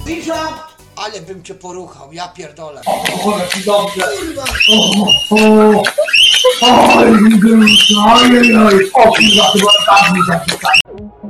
Wisza! Ale bym cię poruchał, ja pierdolę. O, jaki dobrze. Kurwa! Oj, oj, oj, o, kurwa, chyba tak mi zapisać.